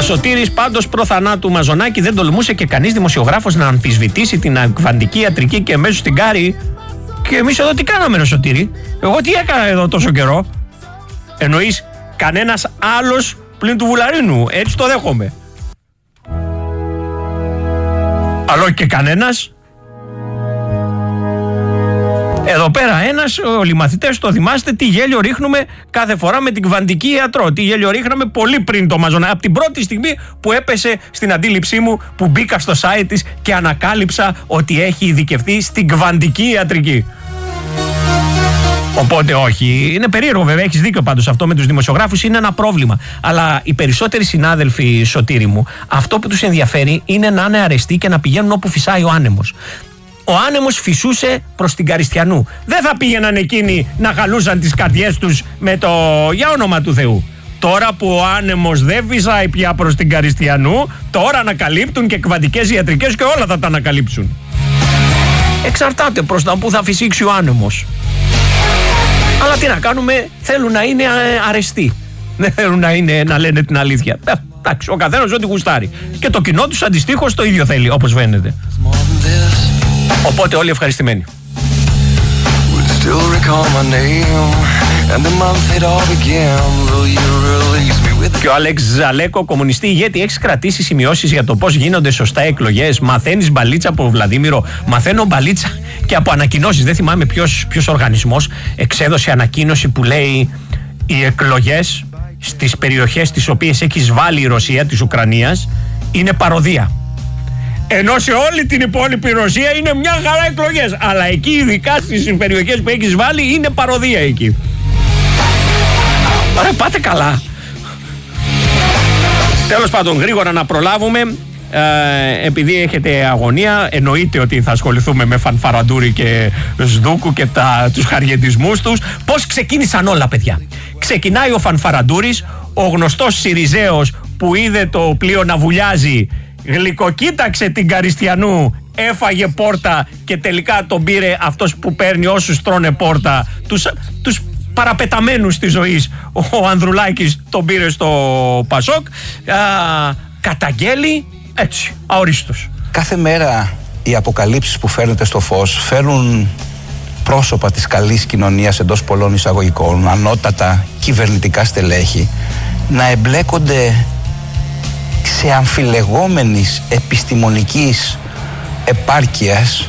Σωτήρης πάντως προ θανάτου Μαζονάκη δεν τολμούσε και κανείς δημοσιογράφος να αμφισβητήσει την ακβαντική ιατρική και μέσω στην Κάρη. Και εμείς εδώ τι κάναμε ρε Σωτήρη? Εγώ τι έκανα εδώ τόσο καιρό? Εννοείς κανένας άλλος πλην του Βουλαρίνου? Έτσι το δέχομαι. Αλλά και κανένας. Εδώ πέρα ένας, όλοι οι μαθητές το θυμάστε τι γέλιο ρίχνουμε κάθε φορά με την κβαντική ιατρό. Τι γέλιο ρίχναμε πολύ πριν το Μαζονάκη. Από την πρώτη στιγμή που έπεσε στην αντίληψή μου, που μπήκα στο site της και ανακάλυψα ότι έχει ειδικευτεί στην κβαντική ιατρική. Οπότε όχι, είναι περίεργο βέβαια, έχεις δίκιο πάντως, αυτό με τους δημοσιογράφους είναι ένα πρόβλημα. Αλλά οι περισσότεροι συνάδελφοι, Σωτήρη μου, αυτό που τους ενδιαφέρει είναι να είναι αρεστοί και να πηγαίνουν όπου φυσάει ο άνεμος. Ο άνεμος φυσούσε προς την Καριστιανού. Δεν θα πήγαιναν εκείνοι να χαλούσαν τις καρδιές τους με το για όνομα του Θεού. Τώρα που ο άνεμος δεν φυσάει πια προς την Καριστιανού, τώρα ανακαλύπτουν και κβαντικές ιατρικές και όλα θα τα ανακαλύψουν. Εξαρτάται προς τα που θα φυσήξει ο άνεμος. Αλλά τι να κάνουμε, θέλουν να είναι αρεστοί. Δεν θέλουν να λένε την αλήθεια. Εντάξει, ο καθένας ό,τι γουστάρει. Και το κοινό τους αντιστοίχως το ίδιο θέλει, όπως φαίνεται. Οπότε όλοι ευχαριστημένοι. Και ο Αλέξ Ζαλέκο, κομμουνιστή ηγέτη, έχει κρατήσει σημειώσεις για το πώς γίνονται σωστά εκλογές. Μαθαίνεις μπαλίτσα από Βλαδίμηρο. Μαθαίνω μπαλίτσα και από ανακοινώσεις. Δεν θυμάμαι ποιος οργανισμός εξέδωσε ανακοίνωση που λέει οι εκλογές στις περιοχές τις οποίες έχει εισβάλει η Ρωσία της Ουκρανίας είναι παροδία. Ενώ σε όλη την υπόλοιπη Ρωσία είναι μια χαρά εκλογές. Αλλά εκεί, ειδικά στις περιοχές που έχεις βάλει, είναι παροδία εκεί. Ωραία, πάτε καλά. Τέλος πάντων, γρήγορα να προλάβουμε. Επειδή έχετε αγωνία, εννοείται ότι θα ασχοληθούμε με Φανφαραντούρη και Σδούκου και τους χαριεντισμούς τους. Πώς ξεκίνησαν όλα, παιδιά? Ξεκινάει ο Φανφαραντούρης, ο γνωστός Σιριζέος που είδε το πλοίο να βουλιάζει, γλυκοκοίταξε την Καριστιανού, έφαγε πόρτα και τελικά τον πήρε αυτός που παίρνει όσους τρώνε πόρτα, τους παραπεταμένους της ζωής. Ο Ανδρουλάκης τον πήρε στο Πασόκ, καταγγέλει έτσι, αορίστος. Κάθε μέρα οι αποκαλύψεις που φέρνετε στο φως φέρνουν πρόσωπα της καλής κοινωνίας εντός πολλών εισαγωγικών, ανώτατα κυβερνητικά στελέχη, να εμπλέκονται σε αμφιλεγόμενης επιστημονικής επάρκειας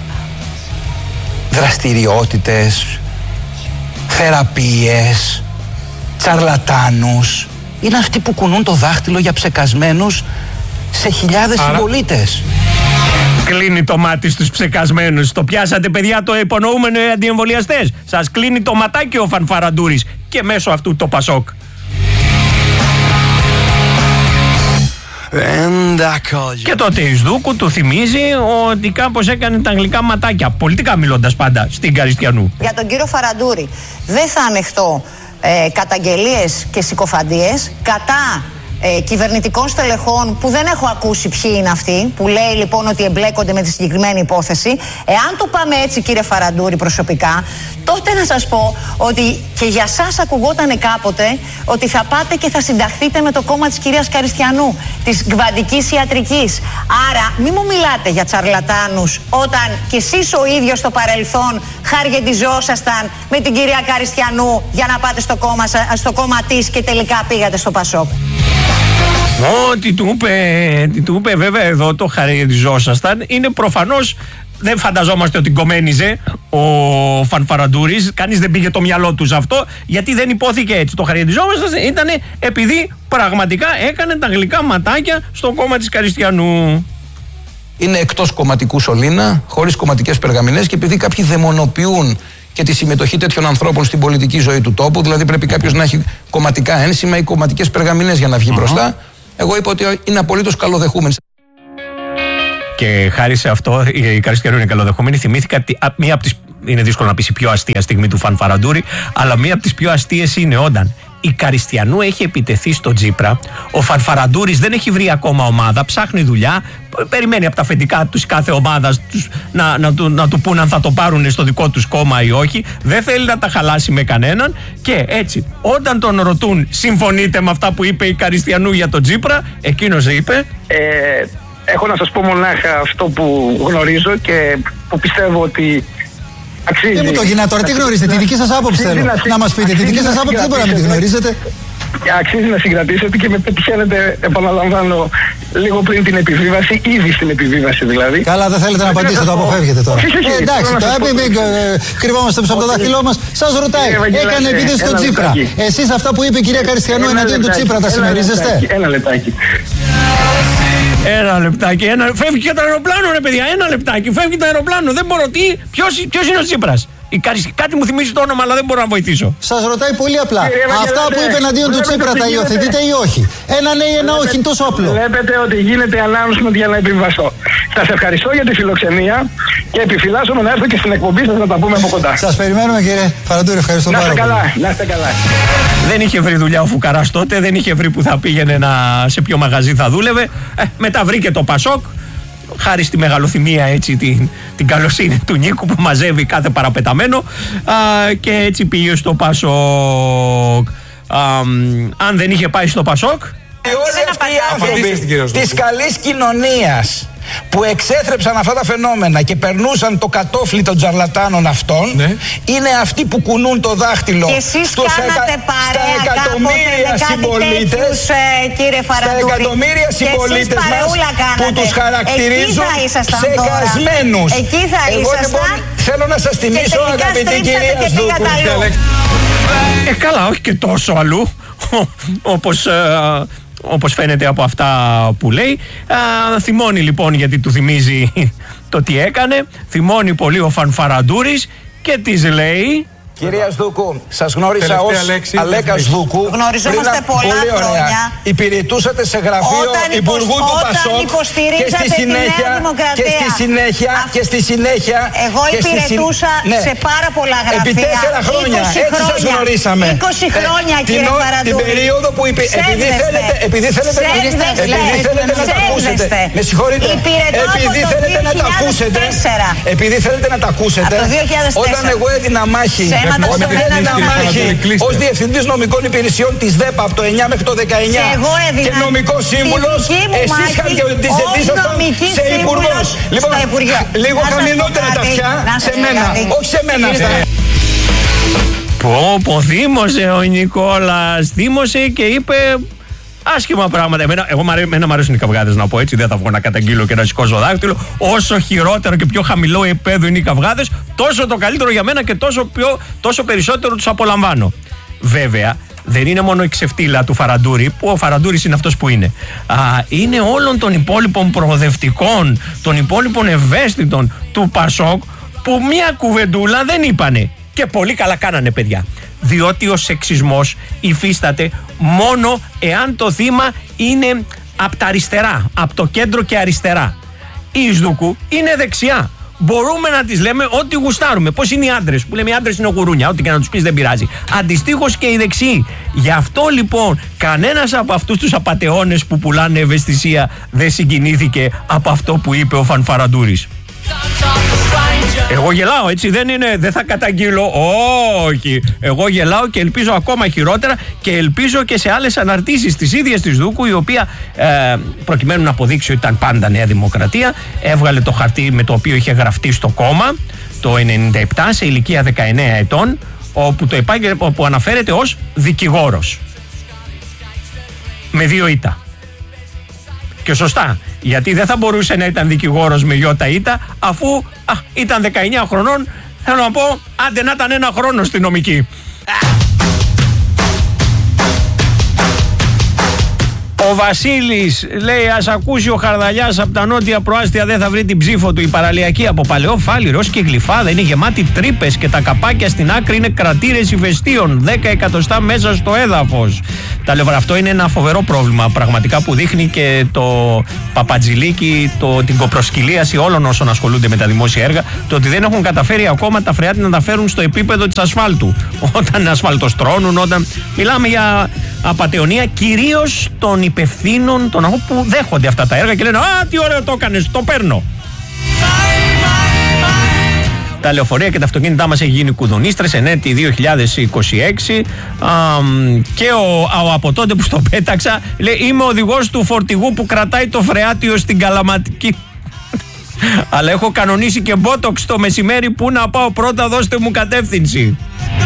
δραστηριότητες, θεραπείες, τσαρλατάνους. Είναι αυτοί που κουνούν το δάχτυλο για ψεκασμένους σε χιλιάδες συμπολίτες. Κλείνει το μάτι στους ψεκασμένους. Το πιάσατε, παιδιά, το υπονοούμενο οι αντιεμβολιαστές? Σας κλείνει το ματάκι ο Φανφαραντούρης και μέσω αυτού το Πασόκ. Και τότε η Σδούκου του θυμίζει ότι κάπως έκανε τα γλυκά ματάκια, πολιτικά μιλώντας πάντα, στην Καριστιανού. Για τον κύριο Φαραντούρη δεν θα ανεχτώ καταγγελίες και συκοφαντίες κατά κυβερνητικών στελεχών που δεν έχω ακούσει ποιοι είναι αυτοί, που λέει λοιπόν ότι εμπλέκονται με τη συγκεκριμένη υπόθεση. Εάν το πάμε έτσι, κύριε Φαραντούρη, προσωπικά, τότε να σας πω ότι και για σας ακουγόταν κάποτε ότι θα πάτε και θα συνταχθείτε με το κόμμα της κυρίας Καριστιανού, της κβαντικής ιατρικής. Άρα μην μου μιλάτε για τσαρλατάνους όταν κι εσείς ο ίδιος στο παρελθόν χαργεντιζόσασταν με την κυρία Καριστιανού για να πάτε στο κόμμα της και τελικά πήγατε στο Πασόκ. Ό,τι του είπε βέβαια εδώ το χαριεριζόσασταν είναι προφανώς, δεν φανταζόμαστε ότι κομμένιζε ο Φανφαραντούρης, κανείς δεν πήγε το μυαλό του σε αυτό, γιατί δεν υπόθηκε έτσι. Το χαριεριζόμασταν ήταν επειδή πραγματικά έκανε τα γλυκά ματάκια στο κόμμα της Καριστιανού. Είναι εκτός κομματικού σωλήνα, χωρίς κομματικές περγαμηνές, και επειδή κάποιοι δαιμονοποιούν και τη συμμετοχή τέτοιων ανθρώπων στην πολιτική ζωή του τόπου, δηλαδή πρέπει κάποιος να έχει κομματικά ένσημα ή κομματικές περγαμηνές για να βγει μπροστά. Εγώ είπα ότι είναι απολύτως καλοδεχούμενοι. Και χάρη σε αυτό η Καριστιανού είναι καλοδεχούμενη. Θυμήθηκα μία από τις. Είναι δύσκολο να πεις η πιο αστεία στιγμή του Φανφαραντούρη, αλλά μία από τις πιο αστείες είναι όταν η Καριστιανού έχει επιτεθεί στο Τσίπρα, ο Φανφαραντούρης δεν έχει βρει ακόμα ομάδα, ψάχνει δουλειά, περιμένει από τα αφεντικά τους κάθε ομάδα να του πούν αν θα το πάρουν στο δικό τους κόμμα ή όχι. Δεν θέλει να τα χαλάσει με κανέναν. Και έτσι, όταν τον ρωτούν, συμφωνείτε με αυτά που είπε η Καριστιανού για τον Τσίπρα, εκείνος είπε. Έχω να σας πω μονάχα αυτό που γνωρίζω και που πιστεύω ότι αξίζει. Δεν μου το γίνα τώρα, τι γνωρίζετε, τη δική σας άποψη θέλω να μας πείτε. Τη δική σας άποψη δεν μπορεί να μην τη γνωρίζετε. Αξίζει να συγκρατήσετε και με πετυχαίνετε, επαναλαμβάνω, λίγο πριν την επιβίβαση, ήδη στην επιβίβαση δηλαδή. Καλά, δεν θέλετε να απαντήσετε, το αποφεύγετε τώρα. Εντάξει, τώρα μην κρυβόμαστε πίσω από το δάχτυλό μας. Σας ρωτάει, έκανε επίθεση στον Τσίπρα. Εσείς αυτά που είπε η κυρία Καριστιανού εναντίον του Τσίπρα τα συμμερίζεστε? Ένα λεπτάκι. Ένα λεπτάκι. Φεύγει και το αεροπλάνο, ρε παιδιά. Ένα λεπτάκι. Φεύγει το αεροπλάνο. Δεν μπορώ. Ποιος είναι ο Τσίπρας? Κάτι μου θυμίζει το όνομα, αλλά δεν μπορώ να βοηθήσω. Σας ρωτάει πολύ απλά. Αυτά που είπε εναντίον του Τσίπρα τα υιοθετείτε ή όχι? Ένα ναι ή ένα όχι, είναι τόσο απλό. Βλέπετε ότι γίνεται announcement για να επιβιβαστώ. Σας ευχαριστώ για τη φιλοξενία και επιφυλάσσομαι να έρθω και στην εκπομπή σας να τα πούμε από κοντά. Σας περιμένουμε, κύριε Φαραντούρη, ευχαριστώ πάρα πολύ. Να είστε καλά. Δεν είχε βρει δουλειά ο Φουκαράς τότε, δεν είχε βρει που θα πήγαινε σε ποιο μαγαζί θα δούλευε. Μετά βρήκε το Πασόκ. Χάρη στη μεγαλοθυμία, έτσι, την καλοσύνη του Νίκου που μαζεύει κάθε παραπεταμένο, και έτσι πήγε στο Πασόκ. Αν δεν είχε πάει στο Πασόκ, όλοι αυτοί οι άνθρωποι της καλής κοινωνίας που εξέθρεψαν αυτά τα φαινόμενα και περνούσαν το κατόφλι των τζαρλατάνων αυτών, είναι αυτοί που κουνούν το δάχτυλο στους εκατομμύρια συμπολίτες, στα εκατομμύρια συμπολίτες μας που τους χαρακτηρίζουν ξεχασμένους. Εκεί θα ήσασταν. Θέλω να σας θυμίσω, αγαπητή κυρία Σδούκου. καλά, όχι και τόσο αλλού, όπως φαίνεται από αυτά που λέει. Θυμώνει λοιπόν, γιατί του θυμίζει το τι έκανε. Θυμώνει πολύ ο Φανφαραντούρης και της λέει: Κυρία Σδούκου, σας γνώρισα ως Αλέκα Σδούκου. Γνωριζόμαστε πολλά χρόνια. Υπηρετούσατε σε γραφείο Υπουργού του Πασόκ και στη συνέχεια εγώ υπηρετούσα σε πάρα πολλά γραφεία. Επί 4 χρόνια, έτσι σας γνωρίσαμε. 20 χρόνια, κύριε Φαραντούρη. Την περίοδο που επειδή θέλετε να τα ακούσετε. Με συγχωρείτε. Επειδή θέλετε να τα ακούσετε. Όταν εγώ έδινα μάχη ως διευθυντής νομικών υπηρεσιών της ΔΕΠΑ από το 9 μέχρι το 19 και νομικός σύμβουλος, εσείς ήσασταν σε υπουργός. Λοιπόν, λίγο χαμηλότερα τα αυτιά σε μένα, όχι σε μένα αυτά. Πω, θύμωσε ο Νικόλας, θύμωσε και είπε άσχημα πράγματα. Εμένα μου αρέσουν οι καυγάδες, να πω έτσι. Δεν θα βγω να καταγγείλω και να σηκώσω δάχτυλο. Όσο χειρότερο και πιο χαμηλό επίπεδο είναι οι καυγάδες, τόσο το καλύτερο για μένα και τόσο περισσότερο τους απολαμβάνω. Βέβαια, δεν είναι μόνο η ξεφτύλα του Φαραντούρη, που ο Φαραντούρης είναι αυτός που είναι. Είναι όλων των υπόλοιπων προοδευτικών, των υπόλοιπων ευαίσθητων του Πασόκ, που μία κουβεντούλα δεν είπανε. Και πολύ καλά κάνανε, παιδιά. Διότι ο σεξισμός υφίσταται μόνο εάν το θύμα είναι από τα αριστερά, από το κέντρο και αριστερά. Η Σδούκου είναι δεξιά. Μπορούμε να τις λέμε ό,τι γουστάρουμε. Πώς είναι οι άντρες, που λέμε οι άντρες είναι γουρούνια, ό,τι και να τους πεις δεν πειράζει. Αντιστοίχως και οι δεξιοί. Γι' αυτό λοιπόν κανένας από αυτούς τους απατεώνες που πουλάνε ευαισθησία δεν συγκινήθηκε από αυτό που είπε ο Φανφαραντούρης. Εγώ γελάω, έτσι δεν θα καταγγείλω, όχι. Εγώ γελάω και ελπίζω ακόμα χειρότερα και ελπίζω και σε άλλες αναρτήσεις της ίδιας της Δούκου, η οποία προκειμένου να αποδείξει ότι ήταν πάντα Νέα Δημοκρατία, έβγαλε το χαρτί με το οποίο είχε γραφτεί στο κόμμα το 1997 σε ηλικία 19 ετών, όπου αναφέρεται ως δικηγόρος με 2 ήττα. Και σωστά, γιατί δεν θα μπορούσε να ήταν δικηγόρος με γιώτα ήττα, αφού ήταν 19 χρονών. Θέλω να πω, άντε να ήταν 1 χρόνο στη νομική. Ο Βασίλης λέει: ας ακούσει ο Χαρδαλιάς από τα νότια προάστια, δεν θα βρει την ψήφο του. Η παραλιακή από παλαιό φάλιρος και γλυφάδα είναι γεμάτη τρύπες και τα καπάκια στην άκρη είναι κρατήρες ηφαιστείων. 10 εκατοστά μέσα στο έδαφος. Τα λέω, αυτό είναι ένα φοβερό πρόβλημα πραγματικά που δείχνει και το παπατζηλίκι, την κοπροσκυλίαση όλων όσων ασχολούνται με τα δημόσια έργα. Το ότι δεν έχουν καταφέρει ακόμα τα φρεάτη να τα φέρουν στο επίπεδο της ασφάλτου. Όταν ασφαλτοστρώνουν, όταν μιλάμε για απατεωνία κυρίως των υπευθύνων των αγών που δέχονται αυτά τα έργα και λένε «Α, τι ωραίο το έκανες, το παίρνω». Τα λεωφορεία και τα αυτοκίνητά μας έχει γίνει κουδουνίστρες εν έτη 2026 και από τότε που στο πέταξα λέει «Είμαι ο οδηγός του φορτηγού που κρατάει το φρεάτιο στην Καλαματική». Αλλά έχω κανονίσει και μπότοξ το μεσημέρι, που να πάω πρώτα, δώστε μου κατεύθυνση.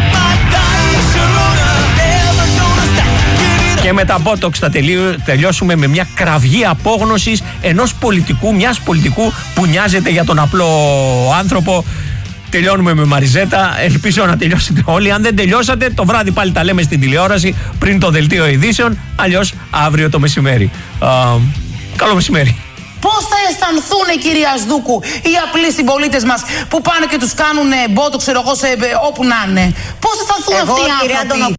Και με τα μπότοξ θα τελειώσουμε με μια κραυγή απόγνωσης μιας πολιτικού που νοιάζεται για τον απλό άνθρωπο. Τελειώνουμε με Μαριζέτα. Ελπίζω να τελειώσετε όλοι. Αν δεν τελειώσατε, το βράδυ πάλι τα λέμε στην τηλεόραση πριν το δελτίο ειδήσεων. Αλλιώς αύριο το μεσημέρι. Καλό μεσημέρι. Πώς θα αισθανθούν, κυρία Σδούκου, οι απλοί συμπολίτες μας που πάνε και τους κάνουν μπότο, ξέρω εγώ, όπου να είναι? Πώς θα αισθανθούν αυτοί οι άνθρωποι?